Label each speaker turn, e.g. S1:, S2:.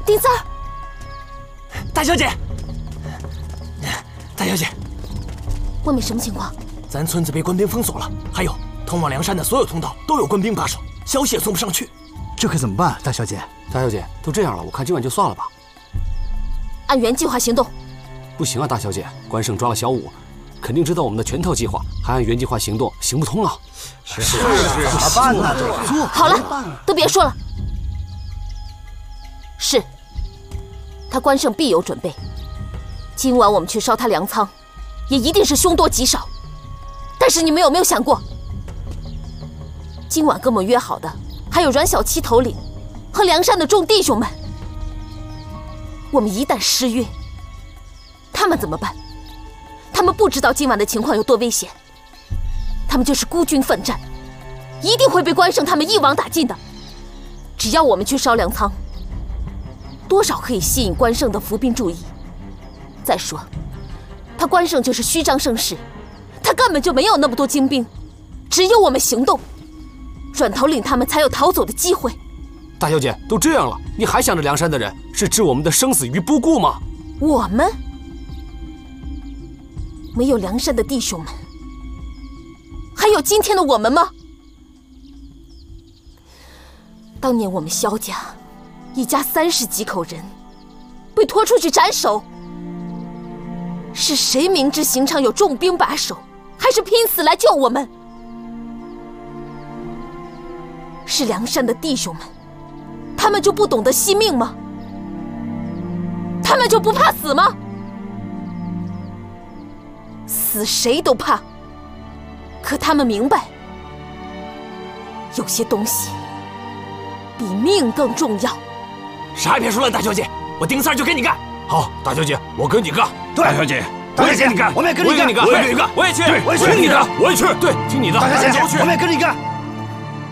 S1: 丁三儿，
S2: 大小姐，大小姐，
S1: 外面什么情况？
S2: 咱村子被官兵封锁了，还有通往梁山的所有通道都有官兵把守，消息也送不上去。
S3: 这可怎么办，大小姐？
S4: 大小姐，都这样了，我看今晚就算了吧。
S1: 按原计划行动。
S4: 不行啊，大小姐，关胜抓了小五，肯定知道我们的全套计划，还按原计划行动，行不通啊。
S3: 是，怎么办呢？
S1: 好了，都别说了。是，他关胜必有准备。今晚我们去烧他粮仓，也一定是凶多吉少。但是你们有没有想过，今晚跟我们约好的还有阮小七头领和梁山的众弟兄们，我们一旦失约，他们怎么办？他们不知道今晚的情况有多危险，他们就是孤军奋战，一定会被关胜他们一网打尽的。只要我们去烧粮仓，多少可以吸引关胜的伏兵注意。再说，他关胜就是虚张声势，他根本就没有那么多精兵，只有我们行动，阮头领他们才有逃走的机会。
S4: 大小姐，都这样了，你还想着梁山的人是置我们的生死于不顾吗？
S1: 我们没有梁山的弟兄们，还有今天的我们吗？当年我们萧家一家30几口人被拖出去斩首，是谁明知刑场有重兵把守，还是拼死来救我们？是梁山的弟兄们，他们就不懂得惜命吗？他们就不怕死吗？死谁都怕，可他们明白，有些东西比命更重要。
S2: 啥也别说了，大小姐，我丁三儿就跟你干。
S4: 好，大小姐，我跟你干。
S3: 对，大小姐，我也跟你干，我们也跟你干，
S4: 我也跟你干，我也去，
S3: 我也去，
S4: 听你的，我也去，对，听你的，
S3: 大小姐，我们也跟你干。